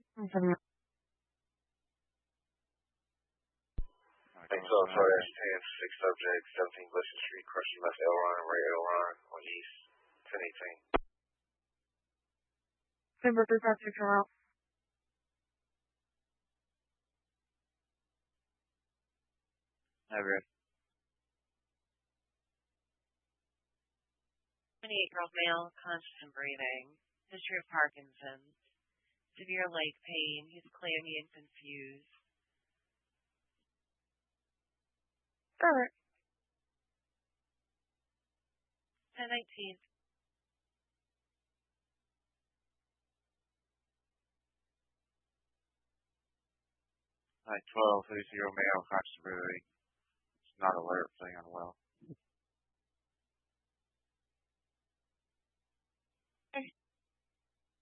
Mhm. Thanks all for that. 10, 6 subject, 17 Blessing Street, crushing left Elron, right Elron, on east, 1018. Timber 356 around. Over. 28-year-old male, conscious and breathing. History of Parkinson's. Severe leg pain. He's clammy and confused. Alright. 1019. Like 12, 30 male, conscious breathing. It's not alert, playing unwell.